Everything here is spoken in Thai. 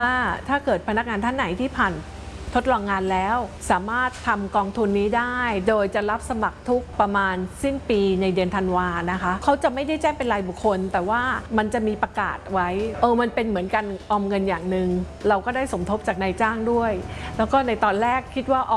ว่าถ้าเกิดพนักงานท่านไหนที่ผ่านทดลองงานแล้วสามารถทำกองทุนนี้ได้โดยจะรับสมัครทุกประมาณสิ้นปีในเดือนธันวานะคะเขาจะไม่ได้แจ้งเป็นรายบุคคลแต่ว่ามันจะมีประกาศไว้มันเป็นเหมือนกันออมเงินอย่างหนึ่งเราก็ได้สมทบจากนายจ้างด้วยแล้วก็ในตอนแรกคิดว่า